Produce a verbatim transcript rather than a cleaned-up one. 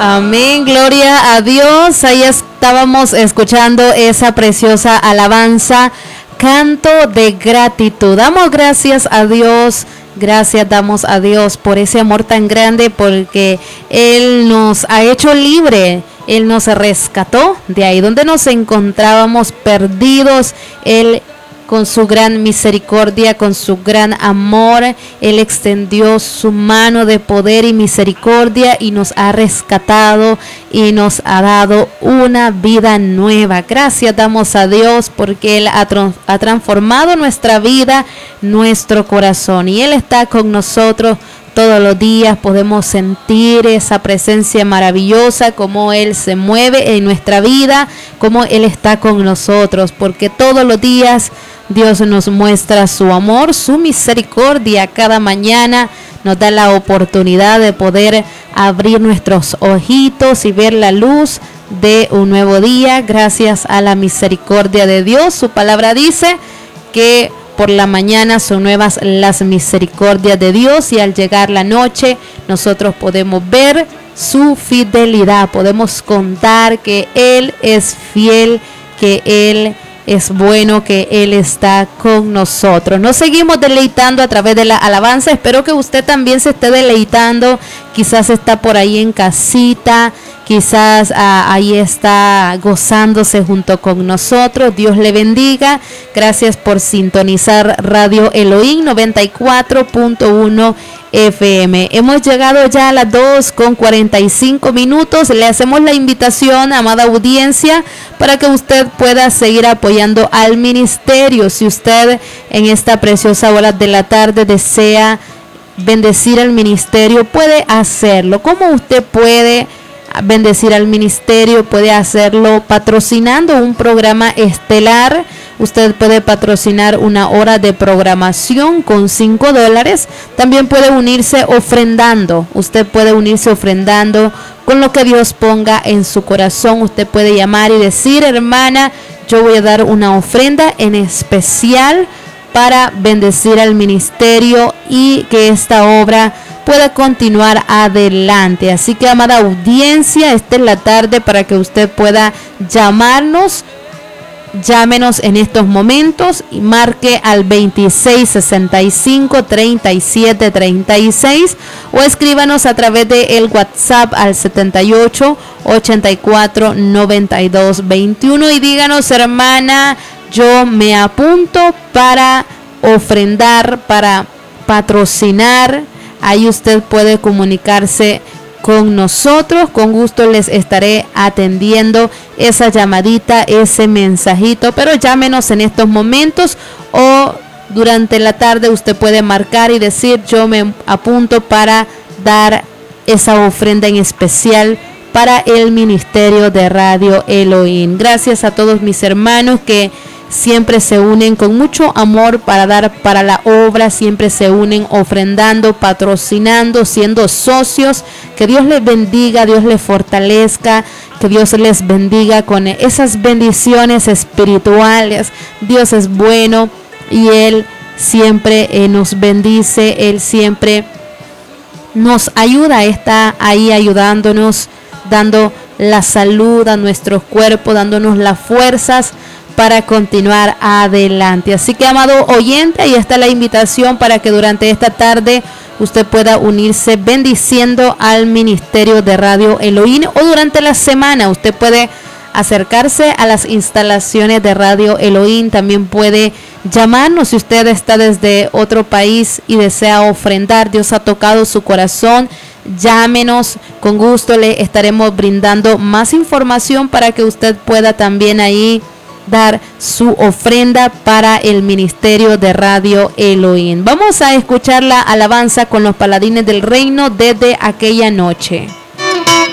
Amén, gloria a Dios. Ahí estábamos escuchando esa preciosa alabanza, canto de gratitud. Damos gracias a Dios, gracias damos a Dios por ese amor tan grande, porque Él nos ha hecho libre. Él nos rescató de ahí donde nos encontrábamos perdidos. Él, con su gran misericordia, con su gran amor, Él extendió su mano de poder y misericordia y nos ha rescatado y nos ha dado una vida nueva. Gracias damos a Dios porque Él ha, tra- ha transformado nuestra vida, nuestro corazón, y Él está con nosotros todos los días. Podemos sentir esa presencia maravillosa, cómo Él se mueve en nuestra vida, cómo Él está con nosotros, porque todos los días Dios nos muestra su amor, su misericordia. Cada mañana nos da la oportunidad de poder abrir nuestros ojitos y ver la luz de un nuevo día gracias a la misericordia de Dios. Su palabra dice que por la mañana son nuevas las misericordias de Dios, y al llegar la noche nosotros podemos ver su fidelidad, podemos contar que Él es fiel, que Él es bueno, que Él está con nosotros. Nos seguimos deleitando a través de la alabanza. Espero que usted también se esté deleitando. Quizás está por ahí en casita, quizás ah, ahí está gozándose junto con nosotros. Dios le bendiga. Gracias por sintonizar Radio Elohim noventa y cuatro punto uno F M. Hemos llegado ya a las dos con cuarenta y cinco minutos. Le hacemos la invitación, amada audiencia, para que usted pueda seguir apoyando al ministerio. Si usted en esta preciosa hora de la tarde desea bendecir al ministerio, puede hacerlo. ¿Cómo usted puede bendecir al ministerio? Puede hacerlo patrocinando un programa estelar. Usted puede patrocinar una hora de programación con cinco dólares. También puede unirse ofrendando. Usted puede unirse ofrendando con lo que Dios ponga en su corazón. Usted puede llamar y decir: hermana, yo voy a dar una ofrenda en especial para bendecir al ministerio y que esta obra pueda continuar adelante. Así que, amada audiencia, esta es la tarde para que usted pueda llamarnos. Llámenos en estos momentos y marque al veintiséis sesenta y cinco treinta y siete treinta y seis, o escríbanos a través de el WhatsApp al setenta y ocho ochenta y cuatro noventa y dos veintiuno y díganos: hermana, yo me apunto para ofrendar, para patrocinar. Ahí usted puede comunicarse con nosotros. Con gusto les estaré atendiendo esa llamadita, ese mensajito. Pero llámenos en estos momentos, o durante la tarde usted puede marcar y decir: yo me apunto para dar esa ofrenda en especial para el ministerio de Radio Elohim. Gracias a todos mis hermanos que siempre se unen con mucho amor para dar para la obra, siempre se unen ofrendando, patrocinando, siendo socios. Que Dios les bendiga, Dios les fortalezca, que Dios les bendiga con esas bendiciones espirituales. Dios es bueno y Él siempre eh, nos bendice, Él siempre nos ayuda, está ahí ayudándonos, dando la salud a nuestros cuerpos, dándonos las fuerzas para continuar adelante. Así que, amado oyente, ahí está la invitación para que durante esta tarde usted pueda unirse bendiciendo al ministerio de Radio Elohim, o durante la semana usted puede acercarse a las instalaciones de Radio Elohim. También puede llamarnos si usted está desde otro país y desea ofrendar. Dios ha tocado su corazón. Llámenos, con gusto le estaremos brindando más información para que usted pueda también ahí dar su ofrenda para el ministerio de Radio Elohim. Vamos a escuchar la alabanza con los paladines del reino desde aquella noche.